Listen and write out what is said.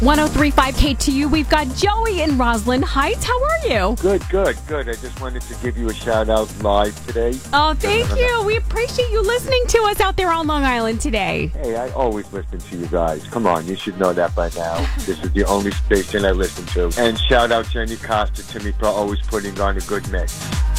1035 KTU. We've got Joey in Roslyn Heights. How are you? Good. I just wanted to give you a shout out live today. Oh, thank you. We appreciate you listening to us out there on Long Island today. Hey, I always listen to you guys. Come on, you should know that by now. This is the only station I listen to. And shout out Jenny Costa to me for always putting on a good mix.